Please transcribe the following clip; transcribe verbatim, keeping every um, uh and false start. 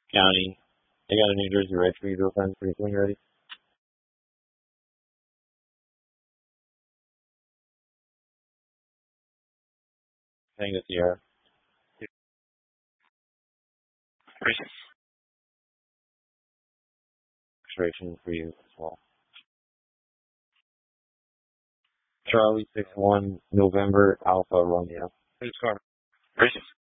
County. I got a New Jersey registry girlfriend briefly ready. Tango Sierra. Registration for you as well. Charlie six one November Alpha Romeo. Who's car? Racing.